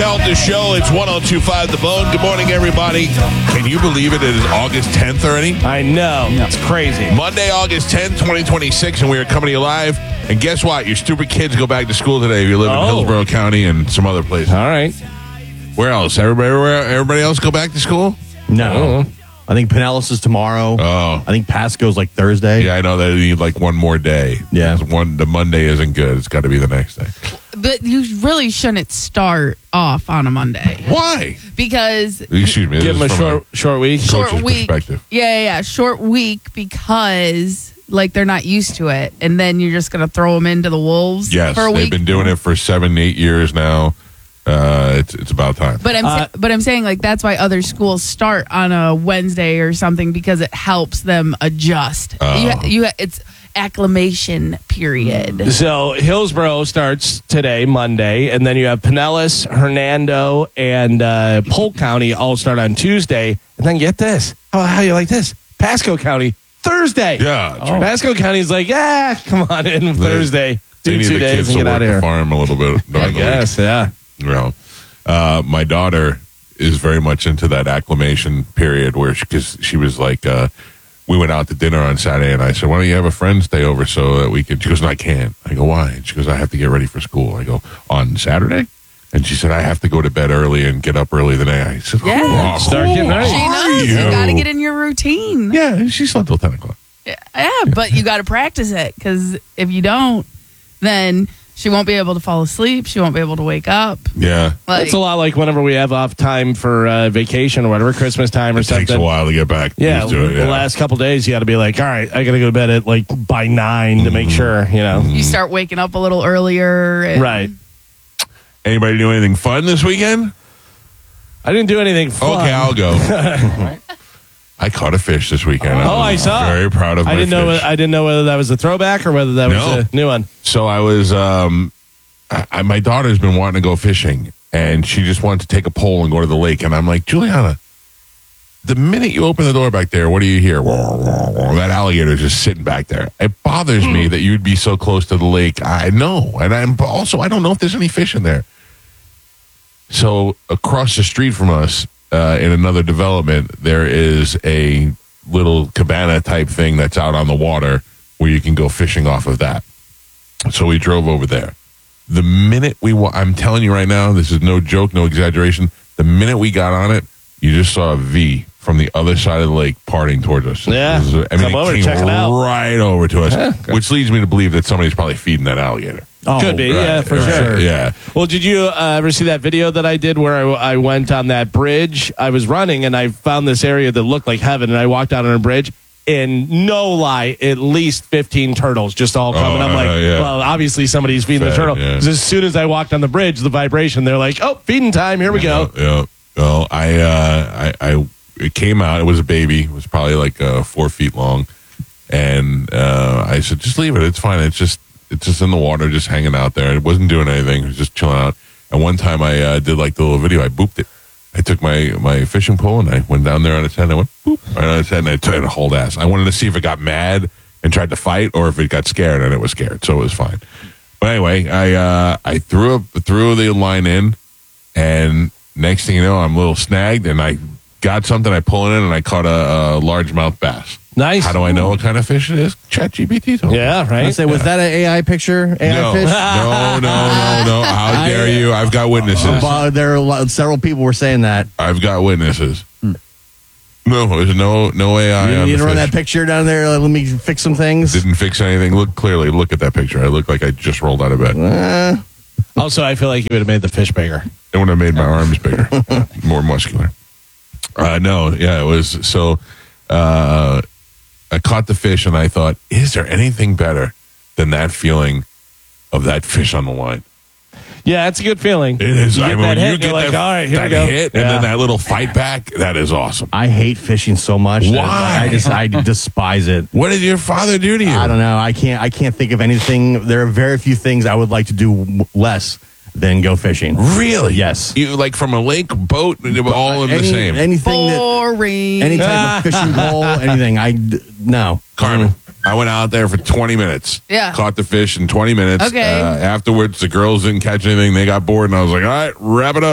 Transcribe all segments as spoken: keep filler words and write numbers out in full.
Calendar Show. It's one oh two point five The Bone. Good morning, everybody. Can you believe it? It is August tenth already? I know. It's crazy. Monday, August tenth, twenty twenty-six, and we are coming to you live. And guess what? Your stupid kids go back to school today if you live in Oh. Hillsborough County and some other places. All right. Where else? Everybody, everywhere, everybody else go back to school? No. I think Pinellas is tomorrow. Oh. I think Pasco's like Thursday. Yeah, I know they need like one more day. Yeah. One, the Monday isn't good. It's got to be the next day. But you really shouldn't start off on a Monday Why? because Excuse me. Give this them a is from short short week. Coach's short week. perspective. Yeah, yeah, yeah, short week because like they're not used to it, and then you're just gonna throw them into the wolves Yes, for a they've week. been doing it for seven, eight years now. Uh, it's it's about time. But I'm Uh, sa- but I'm saying like that's why other schools start on a Wednesday or something because it helps them adjust. Oh. You ha- you ha- it's acclimation period. So Hillsborough starts today, Monday, and then you have Pinellas, Hernando, and uh, Polk County all start on Tuesday. And then get this. How, how you like this? Pasco County, Thursday. Yeah, Oh. Pasco County's like, yeah, come on in Thursday. They Do need two the days kids and to get work out of the here. farm a little bit. I during the guess, yeah. week. You know, uh, my daughter is very much into that acclimation period where because she, she was like, uh, we went out to dinner on Saturday, and I said, why don't you have a friend stay over so that we can? She goes, no, I can't. I go, why? And she goes, I have to get ready for school. I go, on Saturday? And she said, I have to go to bed early and get up early the day. I said, Yeah. oh, Start getting ready. She are knows you, you? got to get in your routine. Yeah, and she slept till ten o'clock. Yeah, but you got to practice it because if you don't, then she won't be able to fall asleep. She won't be able to wake up. Yeah. Like, It's a lot like whenever we have off time for uh, vacation or whatever, Christmas time or It something. takes a while to get back. Yeah, used to it, the last couple days, you got to be like, all right, I got to go to bed at like by nine to make sure, you know. you start waking up a little earlier. And Right. Anybody do anything fun this weekend? I didn't do anything fun. Okay, I'll go. I caught a fish this weekend. Oh, I saw. Very proud of my I didn't know. fish. Whether, I didn't know whether that was a throwback or whether that No. was a new one. So I was, um, I, I- my daughter's been wanting to go fishing, and she just wanted to take a pole and go to the lake. And I'm like, Juliana, the minute you open the door back there, what do you hear? That alligator just sitting back there. It bothers me that you'd be so close to the lake. I know, and I'm also I don't know if there's any fish in there. So across the street from us, uh, in another development, there is a little cabana type thing that's out on the water where you can go fishing off of that. So we drove over there. The minute we, wa- I'm telling you right now, this is no joke, no exaggeration. The minute we got on it, you just saw a V from the other side of the lake parting towards us. Yeah. This is- I mean, Come it over, came check it out. right over to us, which leads me to believe that somebody's probably feeding that alligator. Oh, Could be, yeah, for Right, sure. Yeah. Well, did you uh, ever see that video that I did where I, I went on that bridge? I was running and I found this area that looked like heaven, and I walked out on a bridge. And no lie, at least fifteen turtles just all coming. Oh, I'm like, uh, yeah. well, obviously somebody's feeding Fed, the turtle. yeah. 'Cause as soon as I walked on the bridge, the vibration, they're like, oh, feeding time. Here we go. Yeah. yeah. Well, I, uh, I, I, it came out. It was a baby. It was probably like uh, four feet long, and uh, I said, just leave it. It's fine. It's just, it's just in the water, just hanging out there. It wasn't doing anything. It was just chilling out. And one time I uh, did like the little video. I booped it. I took my, my fishing pole and I went down there on its head. And I went boop right on its head, and I took it a whole ass. I wanted to see if it got mad and tried to fight, or if it got scared, and it was scared. So it was fine. But anyway, I uh, I threw up, threw the line in, and next thing you know, I'm a little snagged, and I got something. I pull it in, and I caught a, a largemouth bass. Nice. How do I know what kind of fish it is? ChatGPT told me. Yeah, I right. say, was that an A I picture? A I No, fish? no, no, no, no. How dare you? I've got witnesses. Well, there are a lot, several people were saying that. I've got witnesses. No, there's no no A I You on need the to run fish. that picture down there. Let me fix some things. Didn't fix anything. Look clearly. Look at that picture. I look like I just rolled out of bed. Uh, Also, I feel like you would have made the fish bigger. It would have made my arms bigger, more muscular. Uh, no, yeah, it was. So uh, I caught the fish, and I thought, is there anything better than that feeling of that fish on the line? Yeah, it's a good feeling. It is. You I get mean, that when hit, you you're get like, that, all right, here that we go. hit, and Yeah. then that little fight back, that is awesome. I hate fishing so much. that Why? I just I despise it. What did your father do to you? I don't know. I can't. I can't think of anything. There are very few things I would like to do w- less than go fishing. Really? Yes. You like from a lake, boat, they were all in the Any- same. Anything that, Boring. any type of fishing pole, anything. I d- no. Carmen, I went out there for twenty minutes. Yeah. Caught the fish in twenty minutes. Okay. Uh, afterwards, the girls didn't catch anything. They got bored, and I was like, all right, wrap it up.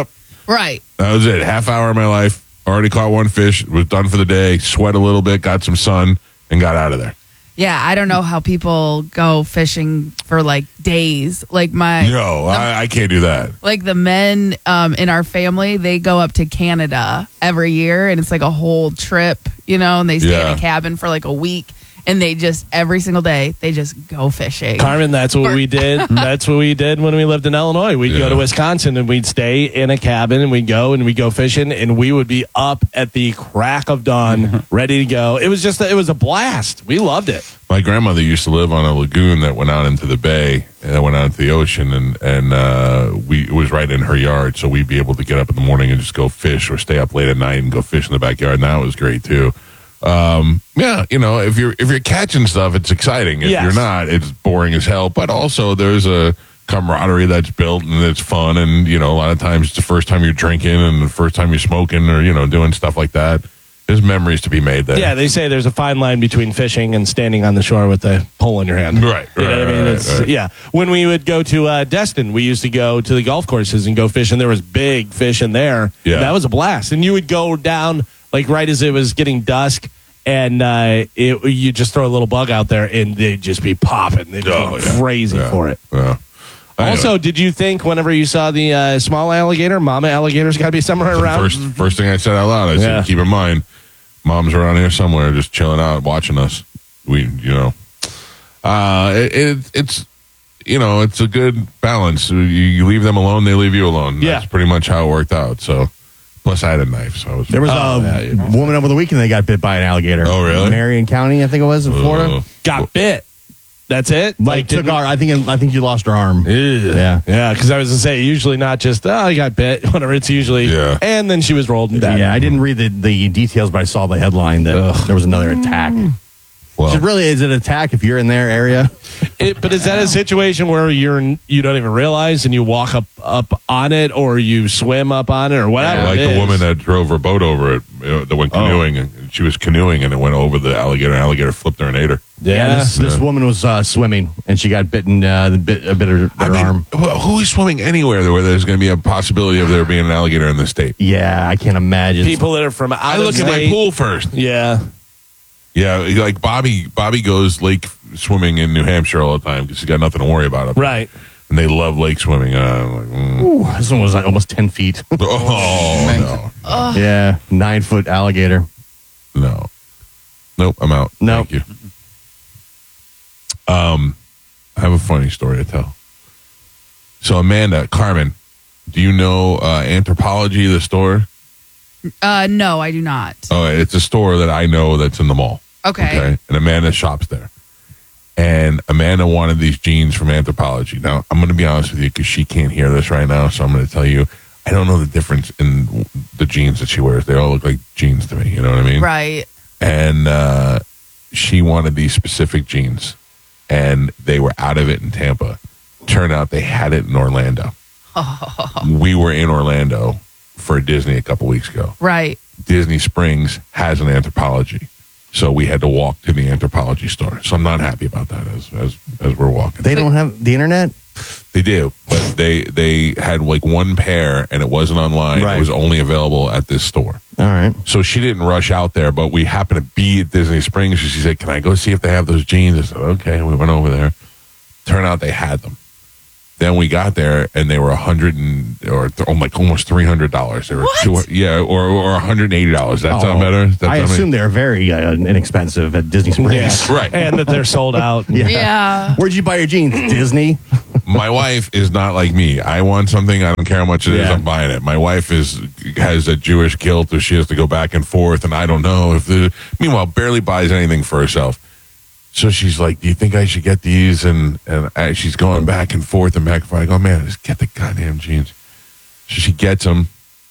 Right. That was it. Half hour of my life. Already caught one fish. Was done for the day. Sweat a little bit. Got some sun and got out of there. Yeah, I don't know how people go fishing for like days. Like my No, the, I, I can't do that. like the men um, in our family, they go up to Canada every year, and it's like a whole trip, you know. And they stay Yeah. in a cabin for like a week, and they just every single day they just go fishing. Carmen, that's what we did. That's what we did when we lived in Illinois. We'd Yeah. go to Wisconsin and we'd stay in a cabin and we'd go and we'd go fishing and we would be up at the crack of dawn, ready to go. It was just, it was a blast. We loved it. My grandmother used to live on a lagoon that went out into the bay and that went out into the ocean, and and uh, we it was right in her yard, so we'd be able to get up in the morning and just go fish, or stay up late at night and go fish in the backyard. And that was great too. Um, yeah, you know, if you're if you're catching stuff, it's exciting. If Yes. you're not, it's boring as hell. But also, there's a camaraderie that's built, and it's fun. And you know, a lot of times it's the first time you're drinking and the first time you're smoking, or you know, doing stuff like that. There's memories to be made there. Yeah, they say there's a fine line between fishing and standing on the shore with a pole in your hand. Right, You know right, what I mean? right, It's, right. Yeah. When we would go to uh, Destin, we used to go to the golf courses and go fishing. There was big fish in there. Yeah. That was a blast. And you would go down, like, right as it was getting dusk, and uh, it, you just throw a little bug out there, and they'd just be popping. They'd Oh, go yeah. crazy Yeah. for it. Yeah. I Also, know. did you think whenever you saw the uh, small alligator, mama alligator's got to be somewhere around? First, first thing I said out loud, I Yeah. said, keep in mind, mom's around here somewhere, just chilling out, watching us. We, you know, uh, it, it, it's, you know, it's a good balance. You, you leave them alone, they leave you alone. Yeah. That's pretty much how it worked out. So, plus I had a knife, so I was. There was Oh, a yeah. woman over the weekend that got bit by an alligator. Oh, really? Marion County, I think it was, in Florida. Uh, Got bit. That's it? Like, took didn't- our, I think, I think you lost her arm. Yeah. Yeah, because I was going to say, usually not just, oh, I got bit, whatever. It's usually, Yeah. and then she was rolled and dead. Yeah, I didn't read the, the details, but I saw the headline that Ugh. there was another attack. well, So really, is it an attack if you're in their area? It, but is that a situation where you're you don't even realize and you walk up up on it, or you swim up on it, or whatever? like it the is? woman that drove her boat over it, you know, that went canoeing, and she was canoeing, and it went over the alligator. and Alligator flipped her and ate her. Yeah. this, this woman was uh, swimming and she got bitten uh, the bit, a bit of her, I her mean, arm. wh- who is swimming anywhere where there's going to be a possibility of there being an alligator in the state? Yeah, I can't imagine. People that are from out I of look at my state- pool first. Yeah. Yeah, like Bobby. Bobby goes lake swimming in New Hampshire all the time because he's got nothing to worry about up there. Right. And they love lake swimming. Uh, I'm like, mm. Ooh, this one was like almost ten feet. Oh Yeah, nine foot alligator. no, no, nope. I'm out. Nope. Thank you. Um, I have a funny story to tell. So Amanda, Carmen, do you know uh, Anthropology, the store? Uh, no, I do not. Oh, it's a store that I know that's in the mall. Okay. And Amanda shops there. And Amanda wanted these jeans from Anthropology. Now, I'm going to be honest with you because she can't hear this right now. So I'm going to tell you, I don't know the difference in the jeans that she wears. They all look like jeans to me. You know what I mean? Right. And uh, she wanted these specific jeans. And they were out of it in Tampa. Turned out they had it in Orlando. We were in Orlando for Disney a couple weeks ago. Right. Disney Springs has an Anthropology. So we had to walk to the Anthropology store. So I'm not happy about that as as, as we're walking. They don't have the internet? They do, but they they had like one pair and it wasn't online. Right. It was only available at this store. All right. So she didn't rush out there, but we happened to be at Disney Springs. She said, "Can I go see if they have those jeans?" I said, "Okay." We went over there. Turned out they had them. Then we got there and they were a hundred and or th- oh, like almost three hundred dollars. They were What? two, yeah, or or one hundred and eighty dollars. That sound Oh, better? That I sound- assume they're very uh, inexpensive at Disney Springs. Yeah. Right. And that they're sold out. Yeah. Yeah. Where'd you buy your jeans? Disney? My wife is not like me. I want something. I don't care how much it is. Yeah. I'm buying it. My wife is has a Jewish guilt, so she has to go back and forth, and I don't know if the. Meanwhile, barely buys anything for herself. So she's like, "Do you think I should get these?" And and I, she's going back and forth and back and forth. I go, "Man, just get the goddamn jeans." So she gets them.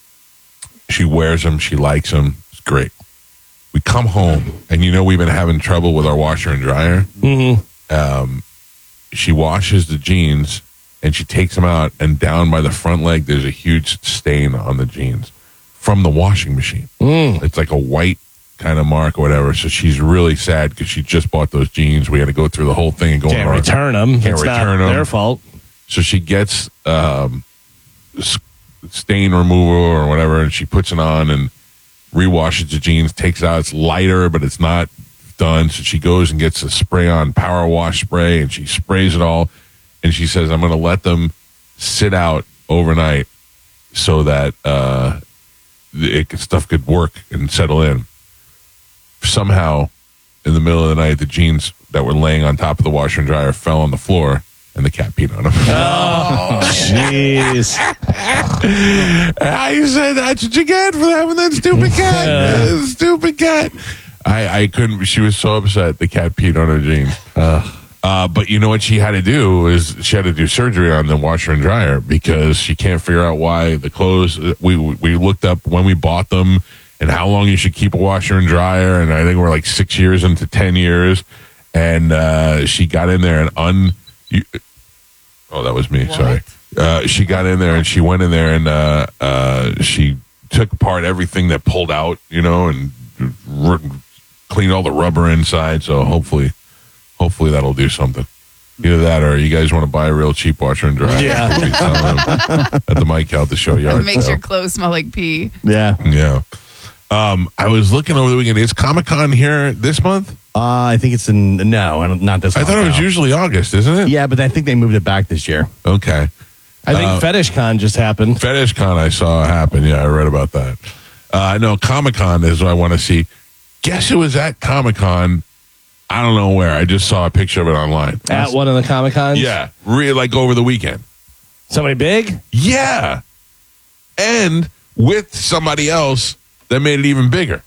She wears them. She likes them. It's great. We come home, and you know we've been having trouble with our washer and dryer. Mm-hmm. She washes the jeans and she takes them out, and down by the front leg there's a huge stain on the jeans from the washing machine. Mm. It's like a white kind of mark or whatever. So she's really sad because she just bought those jeans. We had to go through the whole thing and go Can't on our- return them. Can't it's return not 'em. their fault. So she gets um, s- stain remover or whatever, and she puts it on and rewashes the jeans, takes it out. It's lighter, but it's not done. So she goes and gets a spray-on power wash spray, and she sprays it all. And she says, I'm going to let them sit out overnight so that uh, it, stuff could work and settle in. Somehow, in the middle of the night, the jeans that were laying on top of the washer and dryer fell on the floor, and the cat peed on them. Oh, jeez. I said, that's what you get for having that stupid cat. Yeah. Stupid cat. I, I couldn't, she was so upset the cat peed on her jeans. Uh, uh, but you know what she had to do is she had to do surgery on the washer and dryer because she can't figure out why the clothes, we, we looked up when we bought them and how long you should keep a washer and dryer. And I think we're like six years into ten years. And uh, she got in there and un... You, oh, that was me. What? Sorry. Uh, she got in there and she went in there and uh, uh, she took apart everything that pulled out, you know, and r- cleaned all the rubber inside. So hopefully, hopefully that'll do something. Either that or you guys want to buy a real cheap washer and dryer. Yeah. At the Mike Out the Show yard. It makes so. your clothes smell like pee. Yeah. Yeah. Um, I was looking over the weekend. Is Comic-Con here this month? Uh, I think it's in, no, I don't- not this I month, thought it was no. usually August, isn't it? Yeah, but I think they moved it back this year. Okay. I think Uh, Fetish Con just happened. Fetish Con I saw happen. Yeah, I read about that. Uh, no, Comic Con is what I want to see. Guess who was at Comic Con? I don't know where. I just saw a picture of it online. At one of the Comic Cons? Yeah, really, like over the weekend. Somebody big? Yeah, and with somebody else that made it even bigger.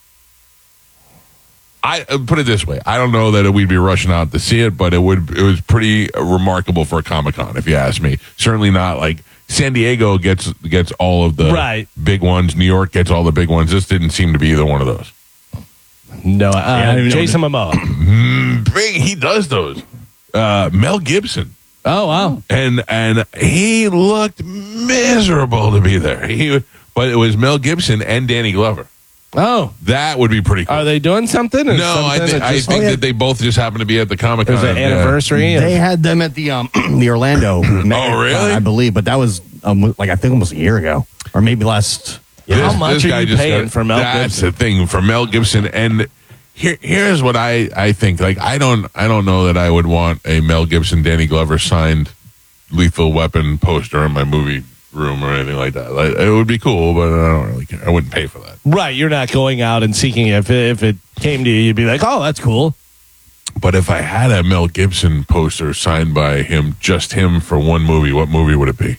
I uh, put it this way: I don't know that we'd be rushing out to see it, but it would. It was pretty remarkable for a Comic Con, if you ask me. Certainly not like San Diego gets gets all of the Right. big ones. New York gets all the big ones. This didn't seem to be either one of those. No. Uh, I don't even know Jason Momoa. Big, he does those. Uh, Mel Gibson. Oh, wow. and and he looked miserable to be there. He, but it was Mel Gibson and Danny Glover. Oh. That would be pretty cool. Are they doing something? Or no, I, something thi- that I just- think oh, yeah. that they both just happened to be at the Comic It was Con. an anniversary. They had them at the um the Orlando. Oh, really? I believe, but that was um, like I think almost a year ago, or maybe last. How much are you paying for Mel That's Gibson? the thing for Mel Gibson. And here, here's what I, I think. Like I don't I don't know that I would want a Mel Gibson, Danny Glover signed Lethal Weapon poster in my movie room or anything like that. Like, it would be cool, but I don't really care. I wouldn't pay for that. Right. You're not going out and seeking it. If it, if it came to you, you'd be like, oh, that's cool. But if I had a Mel Gibson poster signed by him, just him for one movie, what movie would it be?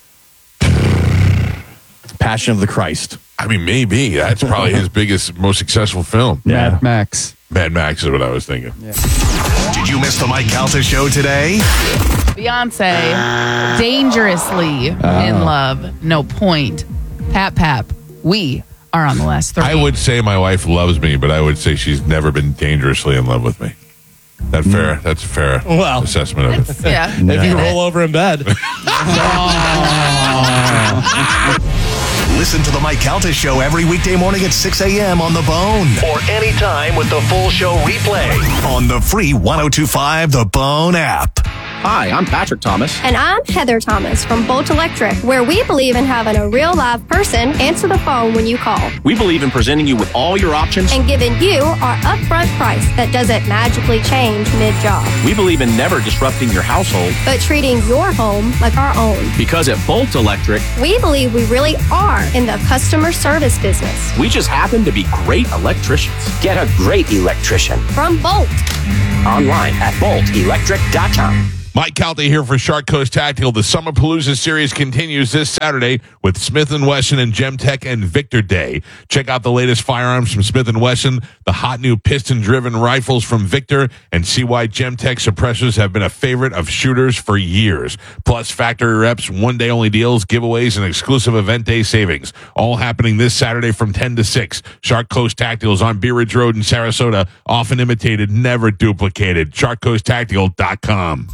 Passion of the Christ. I mean, maybe that's probably his biggest, most successful film. Yeah. Mad Max. Mad Max is what I was thinking. Did you miss the Mike Calta show today? Beyonce, dangerously in love. No point. Pap Pap, we are on the last three. I would say my wife loves me, but I would say she's never been dangerously in love with me. That fair? That's a fair Well, assessment of it. Yeah. If you roll over in bed. Listen to the Mike Calta show every weekday morning at six a.m. on The Bone. Or anytime with the full show replay on the free one oh two five The Bone app. Hi, I'm Patrick Thomas. And I'm Heather Thomas from Bolt Electric, where we believe in having a real live person answer the phone when you call We believe in presenting you with all your options. and giving you our upfront price that doesn't magically change mid-job, We believe in never disrupting your household but treating your home like our own. because at Bolt Electric, We believe we really are in the customer service business. we just happen to be great electricians. Get a great electrician From Bolt. online at bolt electric dot com. Mike Calta here for Shark Coast Tactical. The Summer Palooza series continues this Saturday with Smith and Wesson and Gemtech and Victor Day. Check out the latest firearms from Smith and Wesson, the hot new piston-driven rifles from Victor, and see why Gemtech suppressors have been a favorite of shooters for years. Plus factory reps, one-day-only deals, giveaways, and exclusive event day savings. All happening this Saturday from ten to six. Shark Coast Tactical is on Bee Ridge Road in Sarasota. Often imitated, never duplicated. shark coast tactical dot com.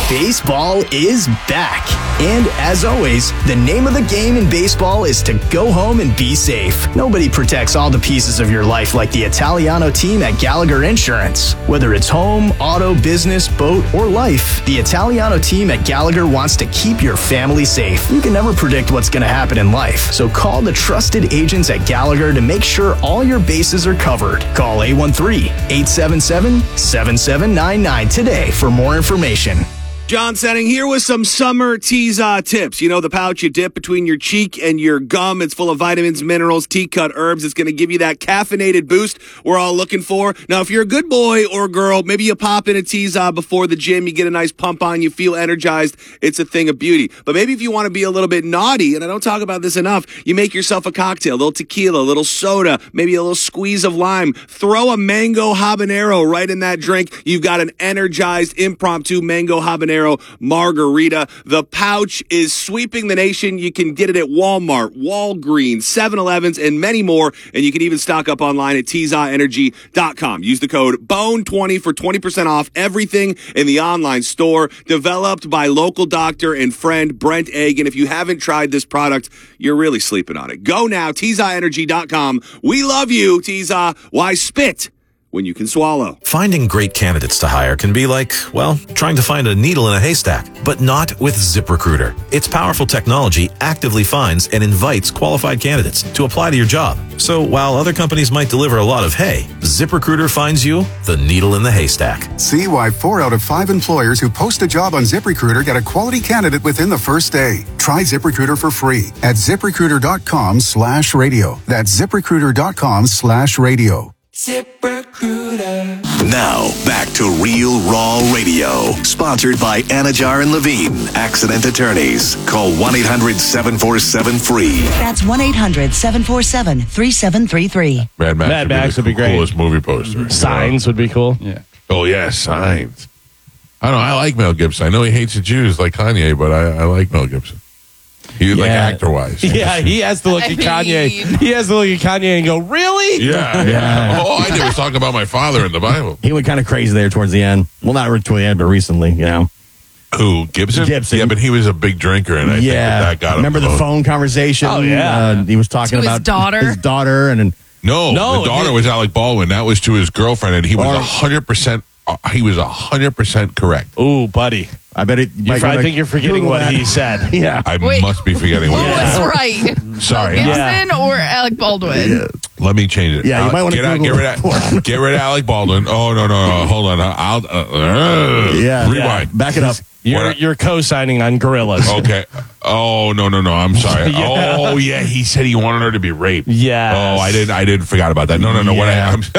Baseball is back. And as always, the name of the game in baseball is to go home and be safe. Nobody protects all the pieces of your life like the Italiano team at Gallagher Insurance. Whether it's home, auto, business, boat, or life, the Italiano team at Gallagher wants to keep your family safe. You can never predict what's going to happen in life, so call the trusted agents at Gallagher to make sure all your bases are covered. Call eight one three, eight seven seven, seven seven nine nine today for more information. John Setting here with some summer Teaza tips. You know, the pouch you dip between your cheek and your gum. It's full of vitamins, minerals, tea-cut herbs. It's going to give you that caffeinated boost we're all looking for. Now, if you're a good boy or girl, maybe you pop in a Teaza before the gym. You get a nice pump on. You feel energized. It's a thing of beauty. But maybe if you want to be a little bit naughty, and I don't talk about this enough, you make yourself a cocktail, a little tequila, a little soda, maybe a little squeeze of lime. Throw a mango habanero right in that drink. You've got an energized impromptu mango habanero margarita. The pouch is sweeping the nation. You can get it at Walmart, Walgreens, seven elevens, and many more. And you can even stock up online at Teaza Energy dot com. Use the code B O N E twenty for twenty percent off everything in the online store. Developed by local doctor and friend Brent Agan. If you haven't tried this product, you're really sleeping on it. Go now, Teaza Energy dot com. We love you, Teaza. Why spit when you can swallow? Finding great candidates to hire can be like, well, trying to find a needle in a haystack, but not with ZipRecruiter. Its powerful technology actively finds and invites qualified candidates to apply to your job. So while other companies might deliver a lot of hay, ZipRecruiter finds you the needle in the haystack. See why four out of five employers who post a job on ZipRecruiter get a quality candidate within the first day. Try ZipRecruiter for free at ZipRecruiter.com slash radio. That's ZipRecruiter.com slash radio. ZipRecruiter. Now, back to Real Raw Radio. Sponsored by Anajar and Levine, Accident Attorneys. Call one eight hundred seven four seven free. That's one eight hundred seven four seven three seven three three. Mad Max, Mad would, Max be would be great. Coolest movie poster. Signs would be cool. Yeah. Oh yeah, Signs. I don't know. I like Mel Gibson. I know he hates the Jews like Kanye, but I, I like Mel Gibson. He like Yeah. actor wise. Yeah, he has to look I at Kanye. mean- He has to look at Kanye and go, really? Yeah, yeah. All I did was talk about my father in the Bible. He went kind of crazy there towards the end. Well, not toward the end, but recently, you know. Who, Gibson? Gibson. Yeah, but he was a big drinker, and I think yeah. that, that got him. Remember the promoted. phone conversation? Oh, yeah. Uh, he was talking To his about daughter? His daughter, and, and No, No, the daughter he- was Alec Baldwin. That was to his girlfriend, and he was Or- a hundred percent. He was a hundred percent correct. Ooh, buddy. I bet it. You, I think you're forgetting what he said. Yeah. I Wait. must be forgetting Who what he was said. right? Sorry. Mel Yeah. Gibson or Alec Baldwin? Let me change it. Yeah, you Uh, might wanna get, out, Google get rid it. of get rid of Alec Baldwin. Oh no no no! Hold on. I'll uh, uh, Yeah. rewind. Back it up. You're, What- you're co-signing on Gorillas. Okay. Oh no no no! I'm sorry. Yeah. Oh yeah, he said he wanted her to be raped. Yes. Oh, I didn't. I didn't forgot about that. No no no. What I, Yeah. I'm,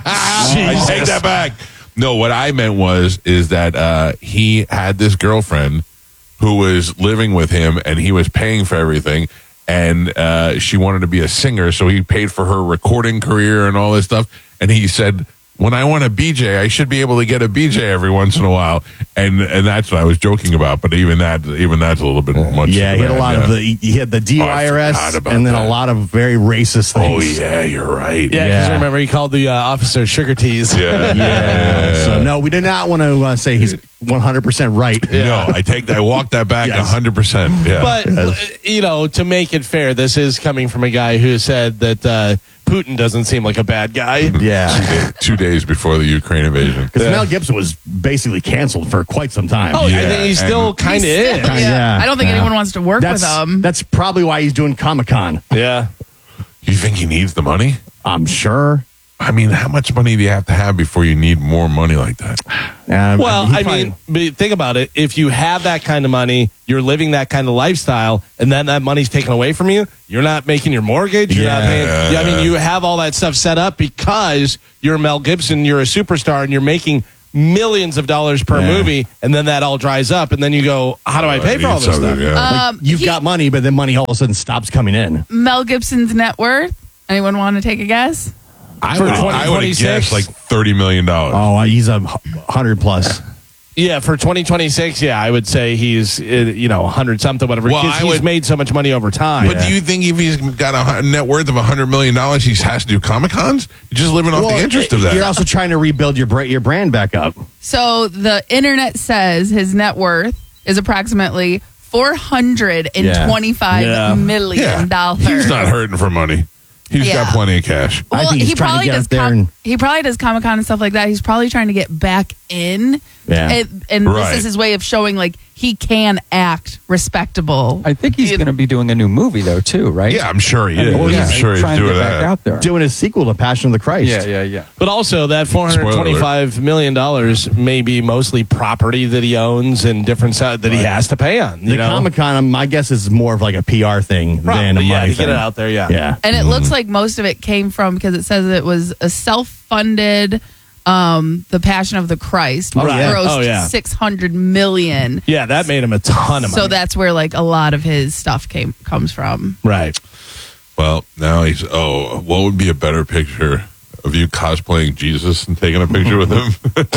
I take that back. No, what I meant was is that uh, he had this girlfriend who was living with him, and he was paying for everything. And uh, she wanted to be a singer, so he paid for her recording career and all this stuff. And he said, when I want a B J, I should be able to get a B J every once in a while. And and that's what I was joking about. But even that, even that's a little bit much. Yeah, he had a lot yeah. of the. He had the D Oh, I I R S, forgot about and then that. a lot of very racist Oh things. yeah, you're right. Yeah, because Yeah. remember he called the uh, officer sugar teas. Yeah. Yeah. So no, we did not want to uh, say he's one hundred percent right. No, I take that. I walk that back Yes. hundred percent. Yeah. But, uh, you know, to make it fair, this is coming from a guy who said that uh, Putin doesn't seem like a bad guy. Yeah. two days before the Ukraine invasion. Because Mel Gibson was basically canceled for quite some time. Oh, I Yeah, think he and- still kind of He's is. still- yeah. I don't think Yeah. anyone wants to work That's, with him. that's probably why he's doing Comic Con. Yeah. You think he needs the money? I'm sure. I mean, how much money do you have to have before you need more money like that? Um, Well, he I probably- mean, but think about it. If you have that kind of money, you're living that kind of lifestyle, and then that money's taken away from you, you're not making your mortgage. You're not Yeah. paying. Yeah, I mean, you have all that stuff set up because you're Mel Gibson, you're a superstar, and you're making millions of dollars per Yeah. movie, and then that all dries up, and then you go, how do I pay for all this stuff? Yeah. Um, you've he- got money, but then money all of a sudden stops coming in. Mel Gibson's net worth. Anyone want to take a guess? I For would, I would have twenty twenty-six? guessed like thirty million dollars. Oh, he's a hundred plus. Yeah, for twenty twenty-six, yeah, I would say he's, uh, you know, one hundred something, whatever. Well, because I he's would- made so much money over time. But do you think if he's got a hu- net worth of one hundred million dollars, he has to do Comic Cons? You're just living off Well, the interest of that. You're also trying to rebuild your bra- your brand back up. So the internet says his net worth is approximately four hundred twenty-five Yeah. million yeah. dollars. He's not hurting for money. He's Yeah. got plenty of cash. I Well, think he's he trying to probably get does. up there Com- and- he probably does Comic Con and stuff like that. He's probably trying to get back in, Yeah. and, and Right. this is his way of showing like he can act respectable. I think he's going to be doing a new movie though too, right? Yeah, I'm sure he I mean, is. yeah, I'm sure he's trying to doing get back that. out there. Doing a sequel to Passion of the Christ. Yeah, yeah, yeah. But also, that four hundred twenty-five million dollars may be mostly property that he owns and different si- that he has to pay on. You The know? Comic Con, my guess is more of like a P R thing than a Probably, money yeah, to thing. get it out there, yeah. Yeah. And it looks like most of it came from because it says it was a self-funded. Um, the Passion of the Christ Oh, yeah. grossed Oh, yeah. six hundred million. Yeah, that made him a ton of money. So that's where like a lot of his stuff came comes from. right. Well, now he's, oh, what would be a better picture of you cosplaying Jesus and taking a picture with him?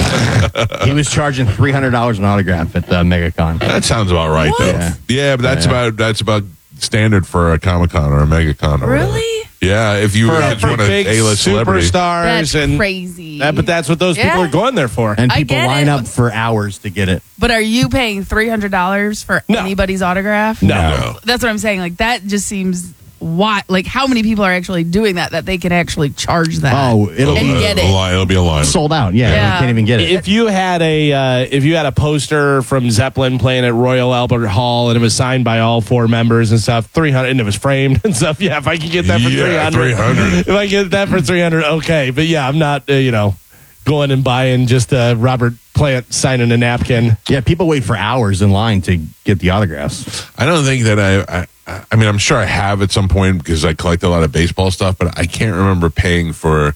He was charging three hundred dollars an autograph at the MegaCon. That sounds about right, What? though. Yeah. Yeah, but that's Yeah. about that's about standard for a Comic Con or a MegaCon. Or whatever. Really? Yeah, if you For, just for want a big A-list celebrity. superstars That's and crazy. that, but that's what those people Yeah. are going there for. And I people get line it. up for hours to get it. But are you paying three hundred dollars for No. anybody's autograph? No. No. That's what I'm saying. Like that just seems why. Like how many people are actually doing that that they can actually charge that? Oh, it'll and be get a it. line, it'll be a line. sold out. Yeah, Yeah. you can't even get it. If you had a uh, if you had a poster from Zeppelin playing at Royal Albert Hall and it was signed by all four members and stuff, three hundred, and it was framed and stuff. Yeah, if I could get that for Yeah, three hundred, three hundred. if I get that for three hundred, okay. But yeah, I'm not uh, you know going and buying just uh, Robert Plant signing a napkin. Yeah, people wait for hours in line to get the autographs. I don't think that I, I. I mean, I'm sure I have at some point because I collect a lot of baseball stuff, but I can't remember paying for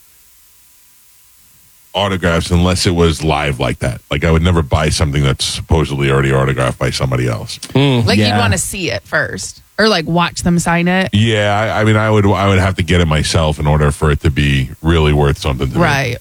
autographs unless it was live like that. Like I would never buy something that's supposedly already autographed by somebody else. Like Yeah. you'd want to see it first, or like watch them sign it. Yeah, I, I mean, I would I would have to get it myself in order for it to be really worth something to me. Right.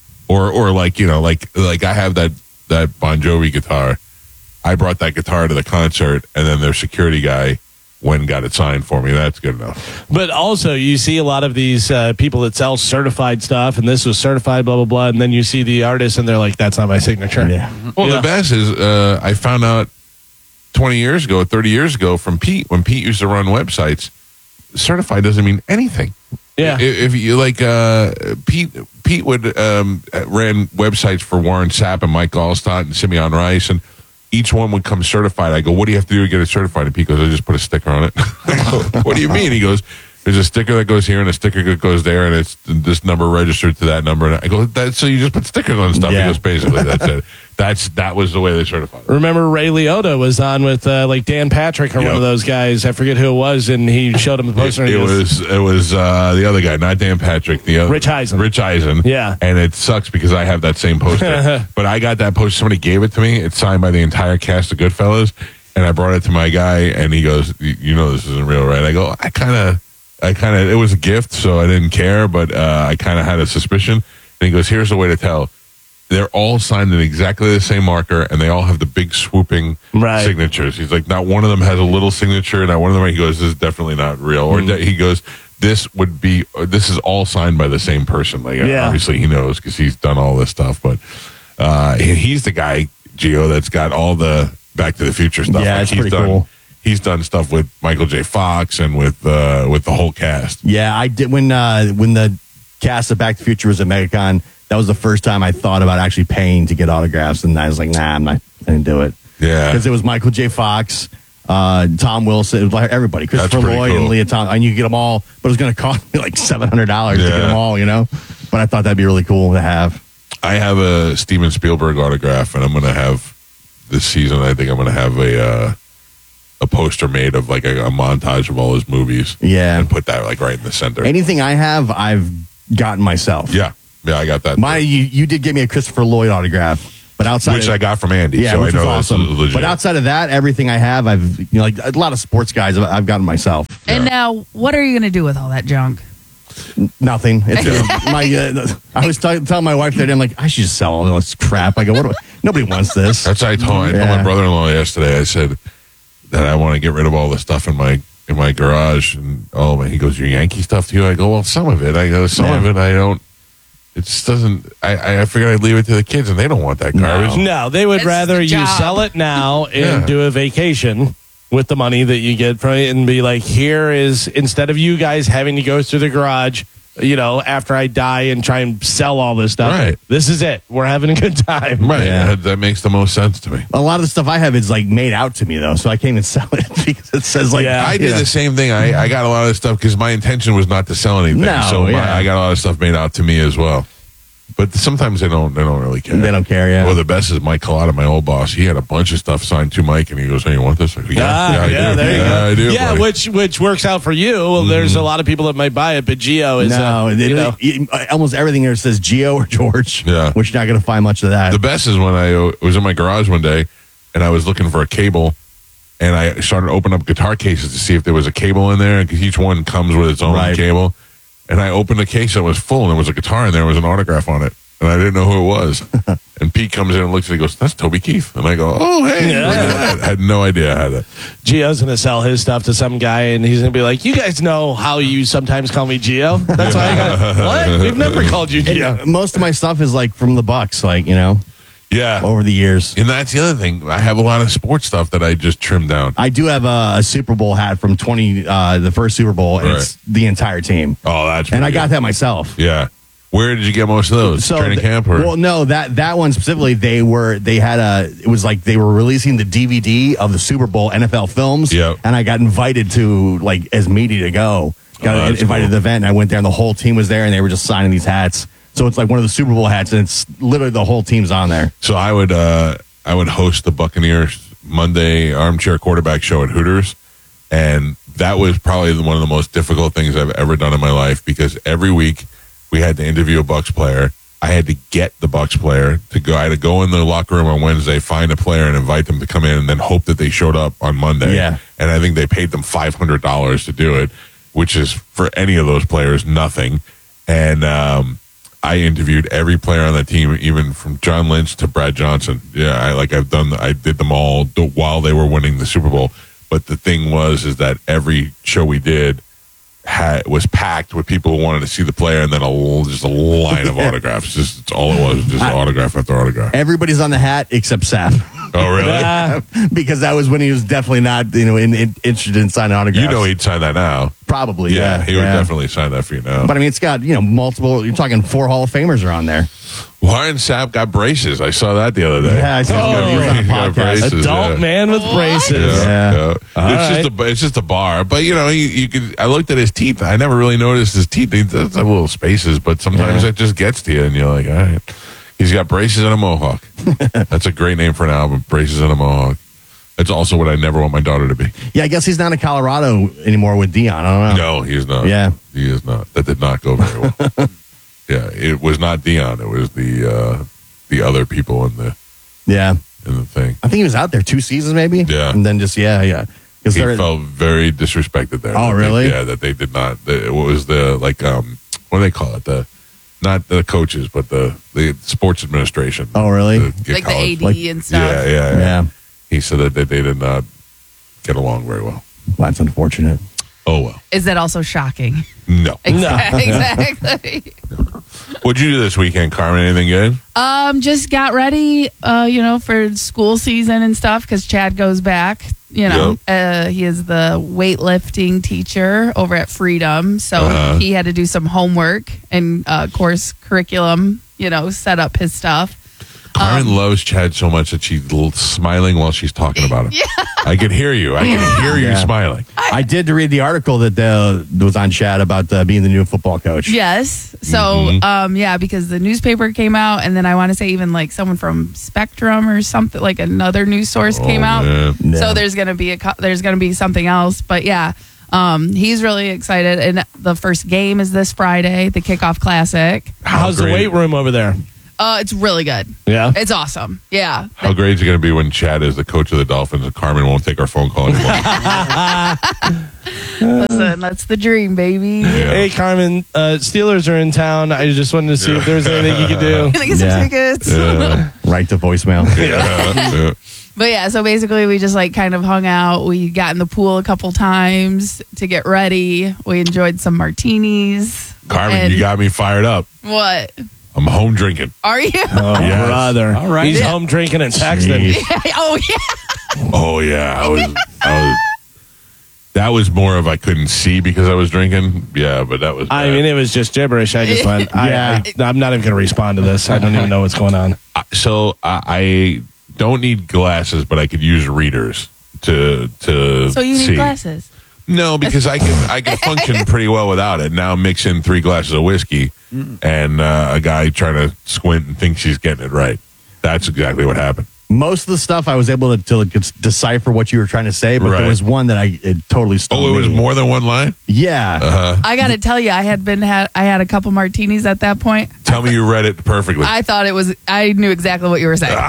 Or or like you know like like I have that that Bon Jovi guitar. I brought that guitar to the concert, and then their security guy went and got it signed for me. That's good enough. But also, you see a lot of these uh, people that sell certified stuff, and this was certified, blah blah blah, and then you see the artist, and they're like, "That's not my signature." Yeah. Well, Yeah. the best is uh, I found out twenty years ago, thirty years ago from Pete when Pete used to run websites. Certified doesn't mean anything. Yeah. If, if you like, uh, Pete Pete would um, ran websites for Warren Sapp and Mike Allstott and Simeon Rice, and each one would come certified. I go, "What do you have to do to get it certified?" And Pete goes, "I just put a sticker on it." I go, "What do you mean?" He goes, "There's a sticker that goes here and a sticker that goes there, and it's this number registered to that number." And I go, "That so you just put stickers on stuff?" Yeah. He goes, "Basically, that's it. That's that was the way they certified it." Remember Ray Liotta was on with uh, like Dan Patrick or Yep. one of those guys. I forget who it was, and he showed him the poster. It, and it he goes, was it was uh, the other guy, not Dan Patrick, the other Rich Eisen. Rich Eisen. Yeah. And it sucks because I have that same poster. But I got that poster. Somebody gave it to me. It's signed by the entire cast of Goodfellas, and I brought it to my guy, and he goes, "You you know this isn't real, right?" I go, "I kind of, I kind of. It was a gift, so I didn't care, but uh, I kind of had a suspicion." And he goes, "Here's the way to tell." They're all signed in exactly the same marker, and they all have the big swooping Right. signatures. He's like, not one of them has a little signature, not one of them. He goes, "This is definitely not real." Or de- he goes, "This would be. Or this is all signed by the same person." Like, Yeah. obviously, he knows because he's done all this stuff. But uh, he- he's the guy, Gio, that's got all the Back to the Future stuff. Yeah, Like, it's he's pretty done, cool. He's done stuff with Michael J. Fox and with uh, with the whole cast. Yeah, I did when uh, when the cast of Back to the Future was at MegaCon. That was the first time I thought about actually paying to get autographs, and I was like, "Nah, I'm not going to do it." Yeah. because it was Michael J. Fox, uh, Tom Wilson, it was like everybody, Christopher pretty Lloyd, cool. and Leah Thompson, and you could get them all. But it was going to cost me like seven hundred dollars to get Yeah. them all, you know. But I thought that'd be really cool to have. I have a Steven Spielberg autograph, and I'm going to have this season. I think I'm going to have a uh, a poster made of like a, a montage of all his movies. Yeah. and put that like right in the center. Anything I have, I've gotten myself. yeah, yeah, I got that. My, you, you did give me a Christopher Lloyd autograph, but outside which of, I got from Andy. yeah, so which I know was this awesome. is legit. But outside of that, everything I have, I've you know like a lot of sports guys, I've, I've gotten myself. And now, what are you going to do with all that junk? Nothing. It's uh, my. Uh, I was t- telling my wife that I'm like, I should just sell all this crap. I go, what? Do I, nobody wants this. That's what I told, I told Yeah. my brother-in-law yesterday. I said that I want to get rid of all the stuff in my in my garage. And oh man, he goes, your Yankee stuff too? I go, well, some of it. I go, some Yeah. of it I don't. It just doesn't. I, I figured I'd leave it to the kids, and they don't want that garbage. No, they would It's rather the you job. sell it now and Yeah. do a vacation with the money that you get from it and be like, here is, instead of you guys having to go through the garage, you know, after I die and try and sell all this stuff, Right. this is it. We're having a good time. Right. Yeah. That, that makes the most sense to me. A lot of the stuff I have is like made out to me though, so I can't even sell it because it says like. Yeah. I you did know. the same thing. I, I got a lot of stuff because my intention was not to sell anything. No, so my, yeah. I got a lot of stuff made out to me as well. But sometimes they don't. They don't really care. They don't care. Yeah. Well, the best is Mike Collada, my old boss. He had a bunch of stuff signed to Mike, and he goes, "Hey, you want this?" I go, yeah, Ah, yeah, I yeah, do. there you yeah, go. I do. Yeah, buddy. which which works out for you. Well, there's a lot of people that might buy it, but Gio is no, uh, it- you know, it- it- almost everything there says Geo or George. Yeah. Which you're not going to find much of that. The best is when I uh, was in my garage one day, and I was looking for a cable, and I started opening up guitar cases to see if there was a cable in there, because each one comes with its own Right. cable. And I opened the case that was full, and there was a guitar in there, was an autograph on it. And I didn't know who it was. And Pete comes in and looks at it and goes, "That's Toby Keith." And I go, "Oh, hey." Yeah. Look at that. I had no idea I had it. Gio's going to sell his stuff to some guy, and he's going to be like, you guys know how you sometimes call me Gio? That's why I got, what? We've never called you Gio. And most of my stuff is like from the Bucks, like, you know, Yeah. over the years. And that's the other thing. I have a lot of sports stuff that I just trimmed down. I do have a, a Super Bowl hat from twenty, uh, the first Super Bowl, and it's the entire team. Oh, that's And I pretty got good. that myself. Yeah. Where did you get most of those? Training th- camp? Or? Well, no, that that one specifically, they were they had a. It was like they were releasing the D V D of the Super Bowl N F L films. Yep. And I got invited to like as media to go. Got Oh, that's invited cool. to the event. And I went there, and the whole team was there, and they were just signing these hats. So it's like one of the Super Bowl hats, and it's literally the whole team's on there. So I would uh, I would host the Buccaneers Monday armchair quarterback show at Hooters, and that was probably one of the most difficult things I've ever done in my life, because every week we had to interview a Bucs player. I had to get the Bucs player to go. I had to go in the locker room on Wednesday, find a player, and invite them to come in, and then hope that they showed up on Monday. Yeah. And I think they paid them five hundred dollars to do it, which is for any of those players nothing. And um, I interviewed every player on the team, even from John Lynch to Brad Johnson. Yeah, I like I've done. I did them all while they were winning the Super Bowl. But the thing was, is that every show we did had was packed with people who wanted to see the player, and then a just a line of autographs. Just it's all it was, just I- autograph after autograph. Everybody's on the hat except Seth. Oh, really? Because that was when he was definitely not, you know, in, in, interested in signing autographs. You know he'd sign that now. Probably, Yeah, yeah. he would yeah. definitely sign that for you now. But I mean, it's got, you know, multiple, you're talking four Hall of Famers are on there. Warren Sapp got braces. I saw that the other day. Yeah, I saw He's got- he was on a he's got podcast. braces, Adult yeah. man with braces. Yeah, Yeah. yeah. It's just a it's just a bar, but you know, you, you could. I looked at his teeth. I never really noticed his teeth. He does have little spaces, but sometimes Yeah. it just gets to you, and you're like, all right. He's got braces and a mohawk. That's a great name for an album. Braces and a mohawk. That's also what I never want my daughter to be. Yeah, I guess he's not in Colorado anymore with Dion. I don't know. No, he is not. Yeah. he is not. That did not go very well. Yeah, it was not Dion. It was the uh, the other people in the Yeah. in the thing. I think he was out there two seasons maybe. Yeah. And then just, yeah, yeah. 'Cause He they're- felt very disrespected there. Oh, That they- really? yeah, that they did not. The, what was the like? Um, what do they call it? The not the coaches, but the the sports administration. Oh, really? The- Like the A D college- and stuff. Yeah, yeah, yeah, Yeah. He said that they, they did not get along very well. Well, that's unfortunate. Oh well. Is that also shocking? No. Exactly. exactly. What'd you do this weekend, Carmen? Anything good? Um, just got ready, uh, you know, for school season and stuff because Chad goes back. You know, uh, he is the weightlifting teacher over at Freedom, so Uh-huh. he had to do some homework and uh, course curriculum. You know, set up his stuff. Carmen Um, loves Chad so much that she's l- smiling while she's talking about him. Yeah. I can hear you. I can hear you Yeah. smiling. I did read the article that uh, was on Chat about uh, being the new football coach. Yes. So, Mhm. um, yeah, because the newspaper came out, and then I want to say even like someone from Spectrum or something, like another news source came Oh, out. man. Yeah. So there's gonna be a co- there's gonna be something else, but yeah, um, he's really excited. And the first game is this Friday, the Kickoff Classic. How's the great. weight room over there? Uh, it's really good. Yeah? It's awesome. Yeah. How great is it going to be when Chad is the coach of the Dolphins and Carmen won't take our phone call anymore? Listen, that's the dream, baby. Hey, Carmen, uh, Steelers are in town. I just wanted to see if there was anything you could do. Can I get some Yeah. tickets? Yeah. Right to voicemail. Yeah. Yeah. But yeah, so basically we just like kind of hung out. We got in the pool a couple times to get ready. We enjoyed some martinis. Carmen, And- you got me fired up. What? I'm home drinking. Are you? Oh, Yes. brother. All right. He's Yeah. home drinking and texting. oh yeah. Oh, yeah. I was, I was, that was more of I couldn't see because I was drinking. Yeah, but that was I bad. mean, it was just gibberish. I just went, Yeah. I, I, I'm not even going to respond to this. I don't even know what's going on. I- so I, I don't need glasses, but I could use readers to to So you need see. glasses. No, because I can I can function pretty well without it. Now mix in three glasses of whiskey and uh, a guy trying to squint and thinks he's getting it right. That's exactly what happened. Most of the stuff I was able to, to like, decipher what you were trying to say, but Right. there was one that I it totally stole. Oh, it was more than one line? Yeah. Uh-huh. I got to tell you, I had been had I had a couple martinis at that point. Tell me you read it perfectly. I thought it was. I knew exactly what you were saying.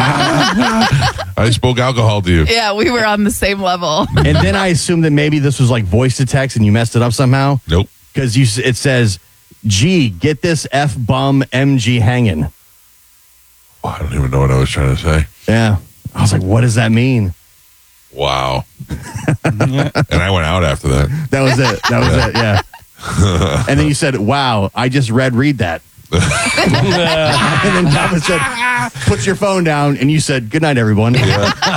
I spoke alcohol to you. Yeah, we were on the same level. And then I assumed that maybe this was like voice to text and you messed it up somehow. Nope. Because you s- it says, "Gee, get this f bum M G hanging." Oh, I don't even know what I was trying to say. Yeah. I was like, what does that mean? Wow. And I went out after that. That was it. That was it. Yeah. And then you said, "Wow, I just read read that." And then Thomas said, "Put your phone down," and you said, "Good night, everyone." Good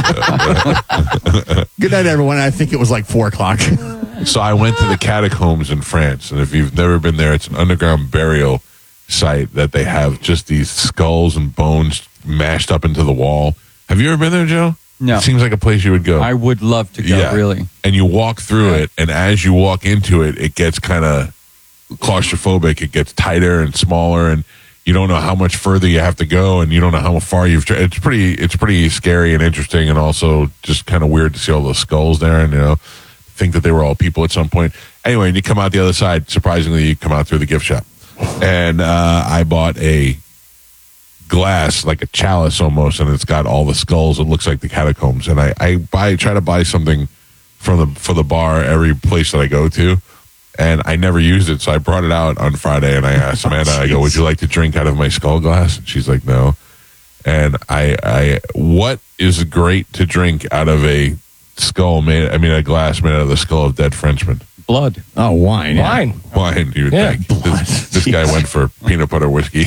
night, everyone. And I think it was like four o'clock. So I went to the catacombs in France, and if you've never been there, it's an underground burial site that they have just these skulls and bones mashed up into the wall. Have you ever been there, Joe? No. It seems like a place you would go. I would love to go, Yeah. really. And you walk through it, and as you walk into it, it gets kind of claustrophobic. It gets tighter and smaller, and you don't know how much further you have to go, and you don't know how far you've. Tra- it's pretty. It's pretty scary and interesting, and also just kind of weird to see all those skulls there, and you know, think that they were all people at some point. Anyway, and you come out the other side. Surprisingly, you come out through the gift shop, and uh, I bought a glass, like a chalice almost, and it's got all the skulls. It looks like the catacombs, and I, I buy try to buy something from the for the bar every place that I go to, and I never used it, so I brought it out on Friday, and I asked Amanda, I go, "Would you like to drink out of my skull glass?" And she's like, "No." And I, I, what is great to drink out of a skull made? I mean, a glass made out of the skull of dead Frenchmen. Blood. Oh, wine. yeah. Wine. Wine, you would Yeah. think. This, this guy went for peanut butter whiskey.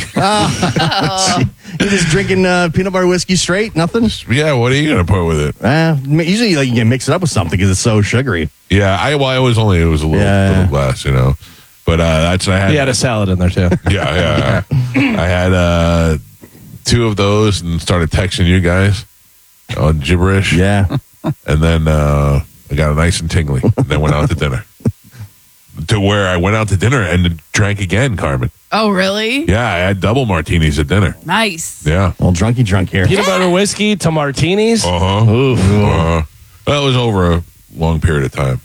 You're just drinking uh, peanut butter whiskey straight, nothing. Yeah, what are you gonna put with it? Uh, usually, like you can mix it up with something because it's so sugary. Yeah, I well, I was only it was a little, Yeah. little glass, you know. But uh, that's I had. He had a salad in there, too. yeah, yeah. I had uh, two of those and started texting you guys on gibberish. Yeah. And then uh, I got it nice and tingly. And then went out to dinner. To where I went out to dinner and drank again, Carmen. Oh, really? Yeah, I had double martinis at dinner. Nice. Yeah. Well, drunky drunk here. Peanut butter whiskey to martinis. Uh huh. Oof. Uh-huh. Well, it was over a long period of time.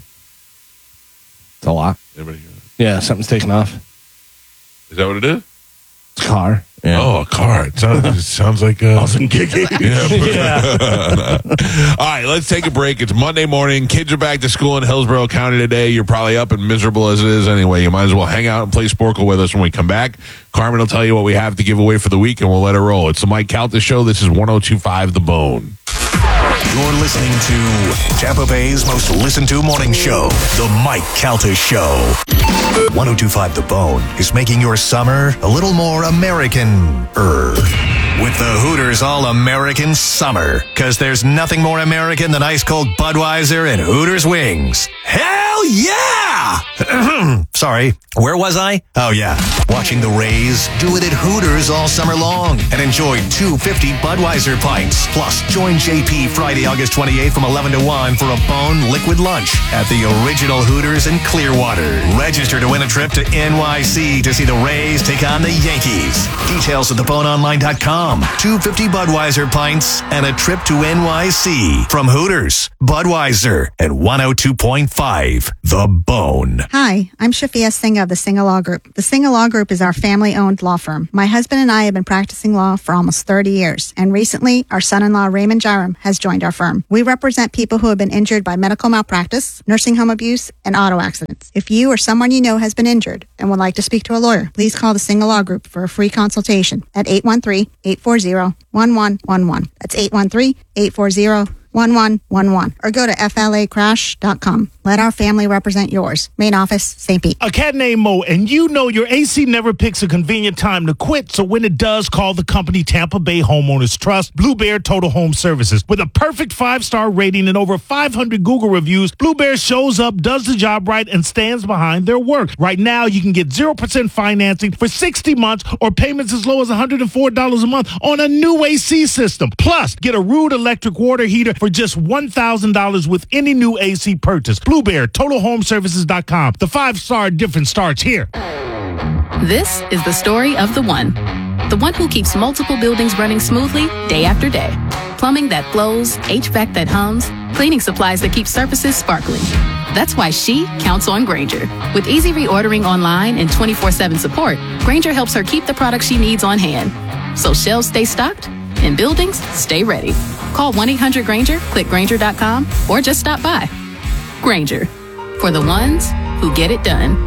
It's a lot. Anybody hear that? Yeah, something's taking off. Is that what it is? Car. Yeah. Oh, a car. It sounds, it sounds like uh, Awesome kicking. Yeah. Yeah. All right, let's take a break. It's Monday morning. Kids are back to school in Hillsborough County today. You're probably up and miserable as it is anyway. You might as well hang out and play Sporkle with us when we come back. Carmen will tell you what we have to give away for the week, and we'll let it roll. It's the Mike Calta Show. This is one oh two point five The Bone. You're listening to Tampa Bay's most listened to morning show, The Mike Calta Show. one oh two point five The Bone is making your summer a little more American-er. With the Hooters All-American Summer. Because there's nothing more American than ice-cold Budweiser and Hooters wings. Hell yeah! Sorry, where was I? Oh yeah, watching the Rays do it at Hooters all summer long. And enjoy two fifty Budweiser pints. Plus, join J P Friday, August twenty-eighth from eleven to one for a Bone liquid lunch at the original Hooters in Clearwater. Register to win a trip to N Y C to see the Rays take on the Yankees. Details at the bone online dot com. two fifty Budweiser pints and a trip to N Y C from Hooters, Budweiser, and one oh two point five The Bone. Hi, I'm Shift Sophia Singa of the Singa Law Group. The Singa Law Group is our family-owned law firm. My husband and I have been practicing law for almost thirty years, and recently our son-in-law Raymond Jaram has joined our firm. We represent people who have been injured by medical malpractice, nursing home abuse, and auto accidents. If you or someone you know has been injured and would like to speak to a lawyer, please call the Singa Law Group for a free consultation at eight one three, eight four zero, one one one one. That's eight one three, eight four zero, one one one one. Or go to F L A crash dot com. Let our family represent yours. Main office, Saint Pete. A cat named Mo, and you know your A C never picks a convenient time to quit, so when it does, call the company Tampa Bay Homeowners Trust, Blue Bear Total Home Services. With a perfect five-star rating and over five hundred Google reviews, Blue Bear shows up, does the job right, and stands behind their work. Right now, you can get zero percent financing for sixty months or payments as low as one hundred four dollars a month on a new A C system. Plus, get a Rude electric water heater for just one thousand dollars with any new A C purchase. Blue Bear, Total Home Services dot com. The five-star difference starts here. This is the story of the one. The one who keeps multiple buildings running smoothly day after day. Plumbing that flows, H V A C that hums, cleaning supplies that keep surfaces sparkling. That's why she counts on Grainger. With easy reordering online and twenty-four seven support, Grainger helps her keep the products she needs on hand. So shelves stay stocked and buildings stay ready. Call one eight hundred Grainger, click Grainger dot com, or just stop by. Grainger, for the ones who get it done.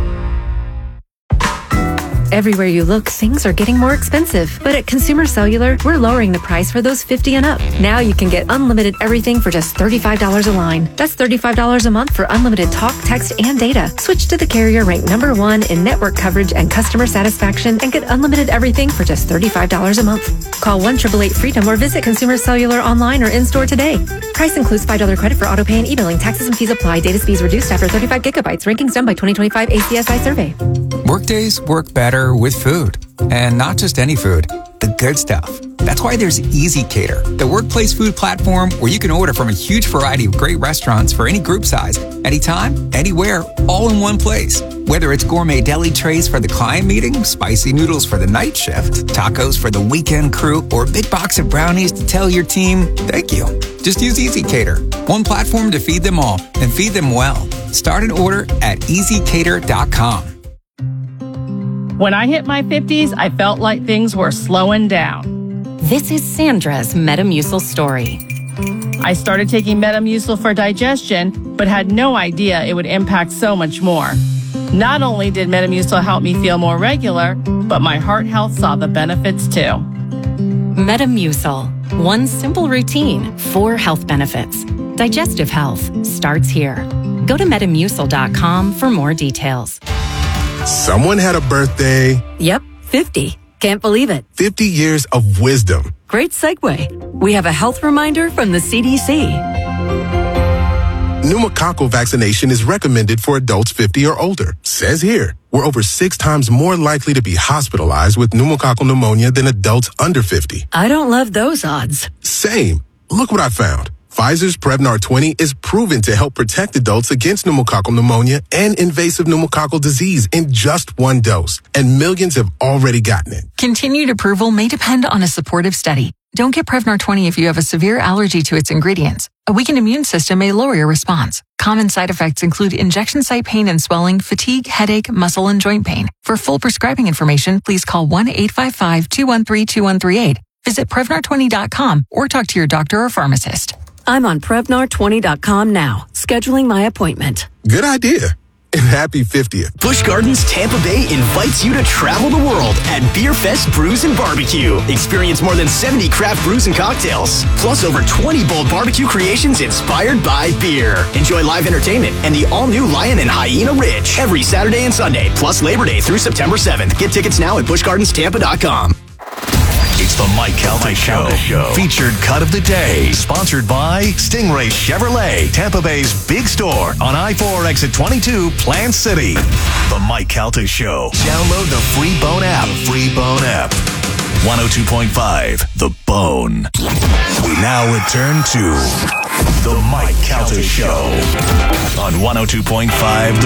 Everywhere you look, things are getting more expensive. But at Consumer Cellular, we're lowering the price for those fifty and up. Now you can get unlimited everything for just thirty-five dollars a line. That's thirty-five dollars a month for unlimited talk, text, and data. Switch to the carrier ranked number one in network coverage and customer satisfaction and get unlimited everything for just thirty-five dollars a month. Call one eight eight eight freedom or visit Consumer Cellular online or in-store today. Price includes five dollars credit for auto pay and e-billing. Taxes and fees apply. Data speeds reduced after thirty-five gigabytes. Rankings done by twenty twenty-five A C S I survey. Workdays work better with food. And not just any food, the good stuff. That's why there's EasyCater, the workplace food platform where you can order from a huge variety of great restaurants for any group size, anytime, anywhere, all in one place. Whether it's gourmet deli trays for the client meeting, spicy noodles for the night shift, tacos for the weekend crew, or a big box of brownies to tell your team, thank you. Just use EasyCater, one platform to feed them all and feed them well. Start an order at easy cater dot com. When I hit my fifties, I felt like things were slowing down. This is Sandra's Metamucil story. I started taking Metamucil for digestion, but had no idea it would impact so much more. Not only did Metamucil help me feel more regular, but my heart health saw the benefits too. Metamucil, one simple routine, four health benefits. Digestive health starts here. Go to metamucil dot com for more details. Someone had a birthday. Yep, fifty. Can't believe it. fifty years of wisdom. Great segue. We have a health reminder from the C D C. Pneumococcal vaccination is recommended for adults fifty or older. Says here, we're over six times more likely to be hospitalized with pneumococcal pneumonia than adults under fifty. I don't love those odds. Same. Look what I found. Pfizer's Prevnar twenty is proven to help protect adults against pneumococcal pneumonia and invasive pneumococcal disease in just one dose, and millions have already gotten it. Continued approval may depend on a supportive study. Don't get Prevnar twenty if you have a severe allergy to its ingredients. A weakened immune system may lower your response. Common side effects include injection site pain and swelling, fatigue, headache, muscle, and joint pain. For full prescribing information, please call one eight five five, two one three, two one three eight. Visit Prevnar twenty dot com or talk to your doctor or pharmacist. I'm on Prevnar twenty dot com now, scheduling my appointment. Good idea. And happy fiftieth. Busch Gardens Tampa Bay invites you to travel the world at Beer Fest Brews and Barbecue. Experience more than seventy craft brews and cocktails, plus over twenty bold barbecue creations inspired by beer. Enjoy live entertainment and the all-new Lion and Hyena Ridge every Saturday and Sunday, plus Labor Day through September seventh. Get tickets now at busch gardens tampa dot com. It's the Mike Calta Show. Show. Featured cut of the day. Sponsored by Stingray Chevrolet, Tampa Bay's big store on I four exit twenty-two, Plant City. The Mike Calta Show. Download the free Bone app. The free Bone app. one oh two point five, The Bone. We now return to the Mike Calta Show on one oh two point five,